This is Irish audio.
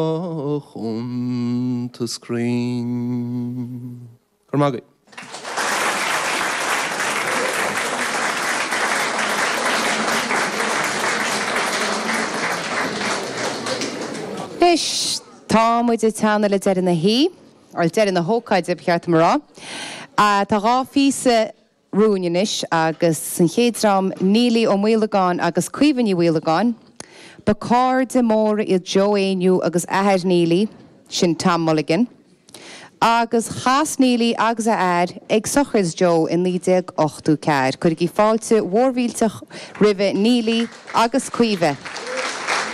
on the screen. Carmagui. Fish, Tom with the town that dead in the he, or dead in the Hawkeye, Zip Yartamara. Tarafisa Ruinish, Agus Sinhedram, Neely on Wheelagon, Agus Quivany Wheelagon. Bakar de Mora is Joanne you, Agus Ahad Neely, Shin Tom Mulligan. Agus Has Neely, Agus Ad, Exochers Joe in Lidig Ochtu Cad. Could he fall to Warviltach River Neely, Agus Quive.